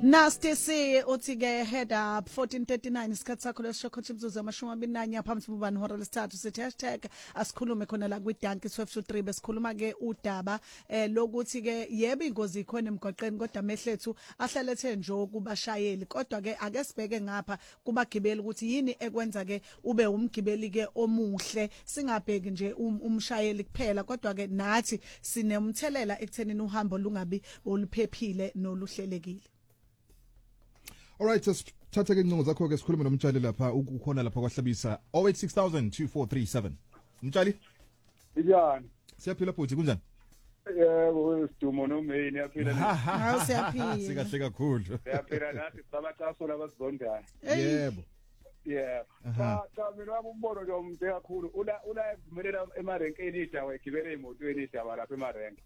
Nasty C uthi ke head up 1439 isikhathi sakho leshokhotha imzuzu amashumi phambi kubani hora lesithathu sithi #asikhulume khona la kwidanki 1223 besikhuluma ke udaba lokuthi ke yebo ingozi ikhona emgwaqeni kodwa mehlethu ahlalethe nje kubashayeli kodwa ke ake sibheke ngapha kubagibeli ukuthi yini ekwenza ke ube umgibeli ke omuhle singabheki nje umshayeli kuphela kodwa ke nathi sinemthelela ekuthenini uhambo lungabi oluphephile noluhlelekile. Alright, thatha ke incingo zakho ke sikhulume nomtshali lapha ukhona lapha kwahlabisa 0860002437. Mtshali? Iyani? Siyaphila futhi kunjani? Yebo, sidumo noMain yaphila. Hawu siyaphila. Sikahle kakhulu. Yaphila nathi sabathaso labasizondayo. Yebo. Yeah. Cha mina umbono nje umde kakhulu. Ula evumelela emarenkeni idawa egibele emotweni idawa lapha emarenke.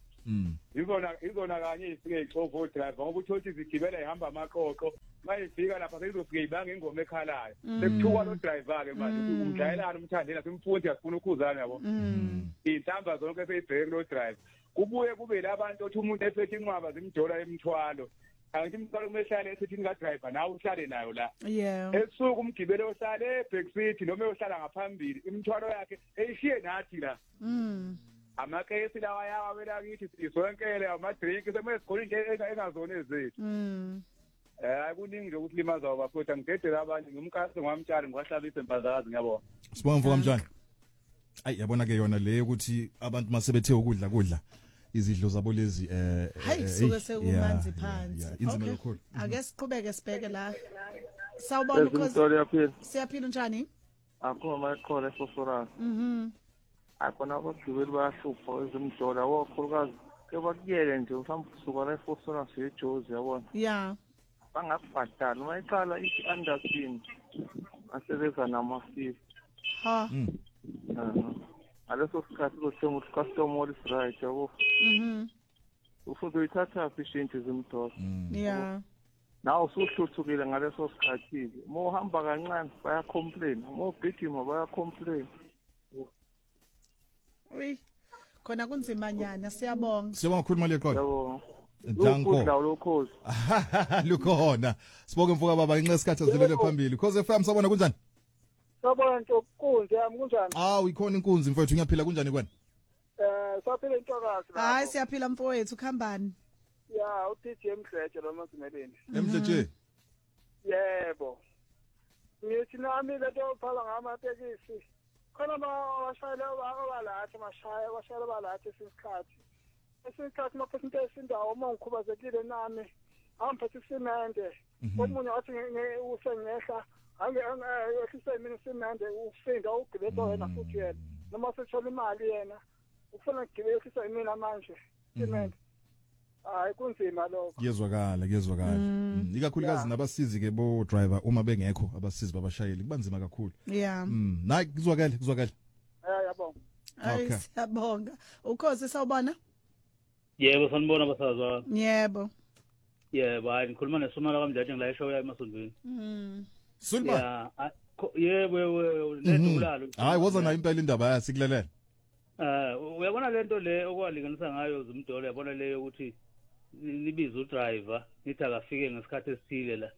Izona kanye ifike ixovo driver ngoba uthothi izigibela ihamba amaqoqo mayifika lapha sezofika ibanga ingoma ekhalayo sekuthuka lo driver ke manje umdlayelana umthandela simfundi asifuna ukuzana yabo inhlamba zonke seyibheke lo driver kubuye kube labantu othi umuntu esethi inqwaba zimdola emthwalo angithi imithwalo kumehlale esethi ka driver nawe uhlale nayo la esuku umgibele ohlale back seat noma eyohlala ngaphambili imithwalo yakhe eyishiye nathi la amakesi lawa yawabela kithi sisonkele amadrink semesikhona into engazona ezethu akuningi nje ukulimaza abafowethu angidedela abantu ngumkhaso ngwamtshali ngwahlabisa empazakazi ngiyabona Sibonga mfoko mtshali ayi yabona ke yona le ukuthi abantu masebethe ukudla izidlo zabo lezi hayi suke sekumanzi phansi inzima kakhulu ake siqhubeke sibheke la sawubona ukhozi siyaphila njani akho mayikhona efosorana akona abagibeli bayahlupha ezimdola wokhulukazi ke bakuyele nje mhlawumbe usuka la efosorana siyejozi yabona yeah bangakubhadala uma iqala i-underpin asebenza nama-50 ha aleso sikhathi uzothenga ukuthi customer is right yabo ufuna uyithatha efficient zimdola yeah nawe usuhluthukile ngaleso sikhathi uma uhamba kancane bayacomplain uma ubhigima bayacomplain uyi khona kunzimanyana siyabonga kakhulu mali eqolo yabo Danko lokhozi lukhona sibonke mfoka baba inxe isikhathi azilele phambili cause FM sabona kunjani sabona nto kunzi yami kunjani ikhona inkunzi mfowethu ngiyaphila kunjani kwena saphila intokasi la hayi siyaphila mfowethu khambani ya uTJ Mdletshe lo Masimeleni Mdletshe yebo ngithi nami leto phala ngamatekisi khona abashayeli abalathi abashayeli abalathi isikhathi esikhathi maphethe into esindawo uma ngikhubazekile nami angiphethe isimende omunye wathi usengehla angehlise mina isimende ufinda ugibela wena futhi yena noma sethola imali yena ufuna ngigibelisa imina manje isimende hayi kunzima lokho kuyezwakala ikakhulukazi nabasizi ke bo driver uma bengekho abasizi babashayeli kubanzima kakhulu yeah nayi kuzwakala yabonga okay siyabonga ukhozi sawubona yebo sanibona basazwa yebo hayi ngikhuluma nesumala kamjaji ngila eshow ya emasondweni Sulma yebo lendulalo hayi woza nayo impela indaba yasikulelela uyabona lento le okwalinganisa ngayo zimdolo yabona leyo ukuthi nibiza udriver nithi akafike ngesikhathi esithile la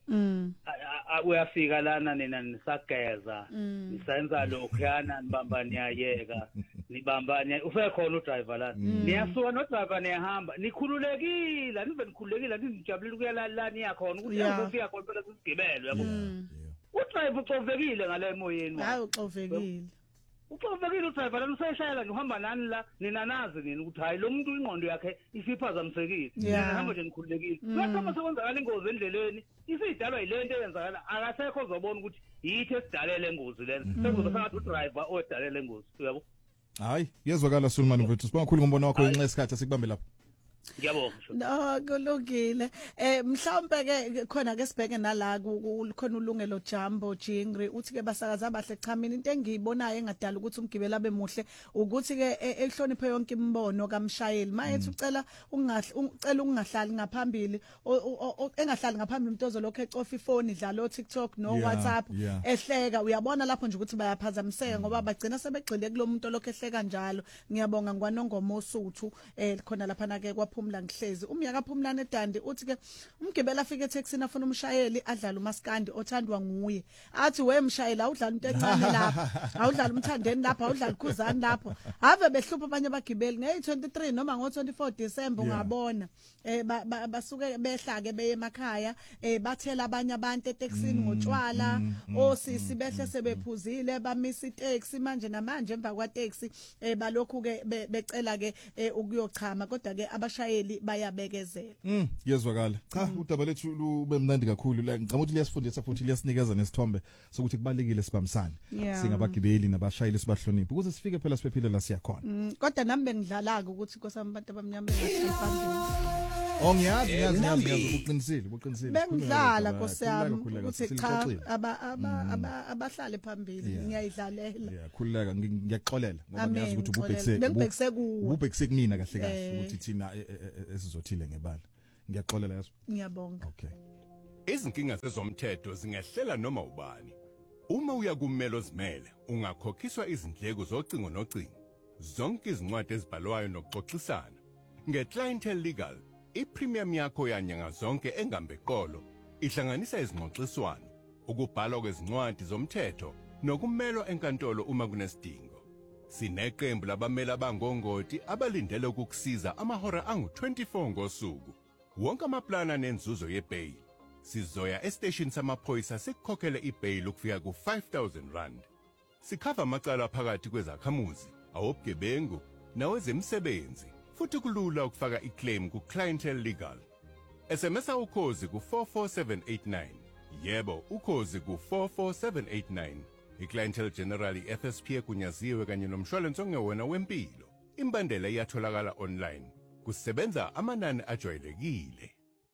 uyafika lana nina nisageza nisenza lokhuyana nibambani yayeka nibambani usekhona udriver lana niyasuka nodriver niyahamba nikhululekile nibe nikhululekile nijabulile ukuyala la niyakhona ukuthi uzofika khona phela sisigibelo yabo udriver uxovekile ngale emoyeni hayi uxovekile uxovekile udriver lana useshayela uhamba nani la ninanazi nini ukuthi hayi lo muntu ingqondo yakhe isiphazamisekile nihamba nje nikhululekile lapho sekwenzakala ingozi endleleni isidalwa yilento eyenzakala akasekho uzobona ukuthi yithi esidalele ingozi lena sekuzobe sengathi udriver odalele ingozi uyabo hayi yezwakala Sulman mfethu sibonga kakhulu ngombono wakho inxe isikhathi asikubambe lapha ngiyabonga no kulungile mhlawumbe ke khona ke sibheke nala khona ulungelo Jambo Jingri uthi ke basakaza abahle cha mina into engiyibonayo engadala ukuthi umgibeli abe muhle ukuthi ke ehloniphe yonke imbono kamshayeli mayethi ucela ungahlali ngaphambili engahlali ngaphambili umuntu ozolokho ecofa ifoni idlala TikTok no WhatsApp ehleka uyabona lapho nje ukuthi bayaphazamiseka ngoba bagcina sebegxile kulo muntu olokho ehleka njalo ngiyabonga ngwanongoma osuthu khona lapha na ke kwaphumla ngihlezi umnyaka phumlana eDandi uthi ke umgibela afike eTaxini afuna umshayeli adlala umaskandi othandwa nguye athi we mshayeli awudlala into encane lapha awudlala umthandeni lapha awudlala ukhuzani lapho ave behlupha abanye abagibeli nge23 noma ngo24 December ungabona basuke behlake beye emakhaya bathela abanye abantu eTaxini ngotshwala osisi behle sebephuzile bamisa itaxi manje namanje emva kwa taxi balokhu ke becela ke ukuyochama kodwa ke abashayeli bayabekezela yezwakala cha udaba lethu lube mnandi kakhulu la ngicela ukuthi liyasifundisa futhi liyasinikeza nesithombe sokuthi kubalekile sibambisane singabagibeli nabashayeli sibahloniphe ukuze sifike phela siphephile la siya khona kodwa nami bengidlala ukuthi nkosami abantu abamnyama bengaphambili ngiyazi uqinisile bengidlala nkosami ukuthi cha abahlale phambili ngiyayidlalela khululeka ngiyaxolela ngoba ngiyazi ukuthi ububhekise kunina kahle kahle ukuthi thina esizothile ngebala ngiyaxolela yaso ngiyabonga okay izinkinga zezomthetho zingehlela noma ubani uma uya kummelo ozimele ungakhokhiswa izindleko zocingo nocingo zonke izincwadi ezibhalwayo nokuxoxisana ngeClientele Legal ipremium yakho yanyanga zonke engambeqolo ihlanganisa izingxoxiswano ukubhalwa kwezincwadi zomthetho nokumelwa enkantolo uma kunesidingo sineqembu labameli abangongoti abalindele ukukusiza amahora angu24 ngosuku wonke amaplana nenzuzo yebail sizoya estation samaphoyisa sikukhokhele ibail ukufika ku5000 rand sikhava amacala phakathi kwezakhamuzi awobgebengu nawezemisebenzi futhi kulula ukufaka iclaim kuClientele Legal SMS ukhozi ku44789 yebo ukhozi ku44789 iClientele General FSP egunyaziwe kanye nomshwalense ongewona wempilo imbandela iyatholakala online kusebenza amanani ajwayelekile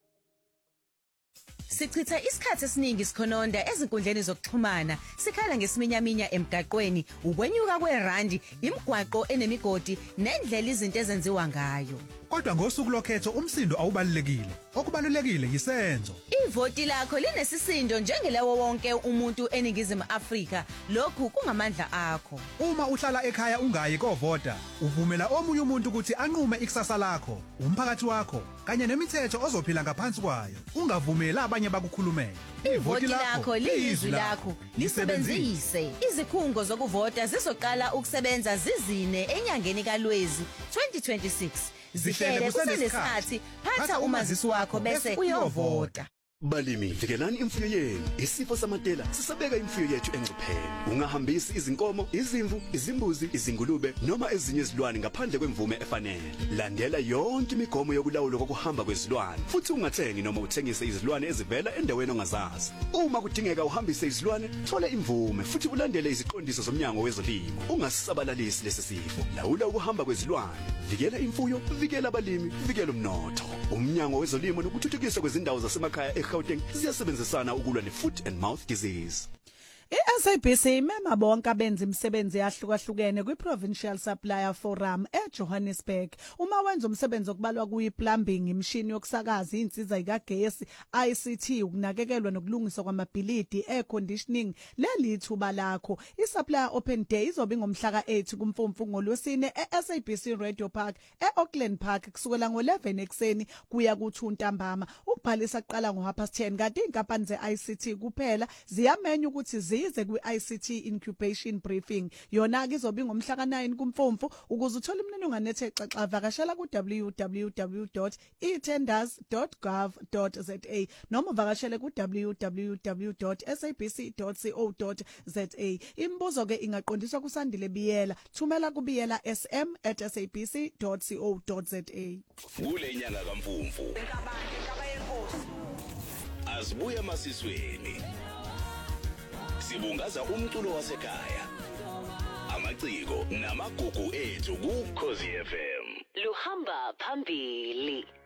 Sichitha isikhathi esiningi sikhononda ezinkundleni zokuxhumana sikhala ngesiminyaminya emgaqweni ukwenyuka kwerandi imigwaqo enemigodi nendlela izinto ezenziwa ngayo kodwa ngosuku lokhetho umsindo awubalekile okubalekile yisenzo ivoti lakho linesisindo njengelawo wonke umuntu eningizimu Afrika lokhu kungamandla akho uma uhlala ekhaya ungayi kovota uvumela omunye umuntu ukuthi anqume ikusasa lakho umphakathi wakho kanye nemithetho ozophila ngaphansi kwayo ungavumela abanye bakukhulumela ivoti lakho liyizwi lakho lisebenzise izikhungo zokuvota zizoqala ukusebenza zizine enyangeni kaLwezi 2026 zihlele kusenesikhathi phatha umazisi wakho bese uyovota Balimi, vikelani imfuyo yenu. Isifo samatela sisabeka imfuyo yethu engcupheni. Ungahambisi izinkomo, izimvu, izimbuzi, izingulube noma ezinye izilwane ngaphandle kwemvume efanele. Landela yonke imigomo yokulawula kokuhamba kwezilwane. Futhi ungathengi noma uthengise izilwane ezivela endaweni ongazazi. Uma kudingeka uhambise izilwane, thola imvume futhi ulandele iziqondiso zomnyango wezolimo. Ungasabalalisi lesi sifo. Lawula ukuhamba kwezilwane. Vikela imfuyo, vikela abalimi, vikela umnotho. Umnyango wezolimo nokuthuthukiswa kwezindawo zasemakhaya eGauteng ziyasebenzisana ukulwa ne-foot and mouth disease. iSABC imema bonke abenza imisebenzi yahlukahlukene kwi-Provincial Supplier Forum eJohannesburg. Uma wenza umsebenzi okubalwa kuyi-plumbing, imishini yokusakaza, insiza ikagesi, ICT, ukunakekelwa nokulungiswa kwamabhilidi, air conditioning, leli ithuba lakho. I-Supplier Open Day izobe ngomhla ka-8 kuMfumfu ngolwesine eSABC Radio Park eAuckland Park kusukela ngo-11 ekseni kuya ku2 ntambama. Ukubhalisa kuqala ngo-10:30 kanti inkampani ze-ICT kuphela ziyamenya ukuthi zize kwi-ICT incubation briefing. Yona ke izobe ngomhla ka9 kuMfumfu. Ukuze uthole imininingwane ethe xaxa vakashela ku www.etenders.gov.za noma vakashele ku www.sabc.co.za. Imbuzo ke ingaqondiswa kuSandile Biyela. Thumela ku biyela@sabc.co.za. Kule nyanga kaMfumfu asibuye emasisweni sibungaza umculo wasekhaya amaciko namagugu ethu ku Khosi FM luhamba phambili.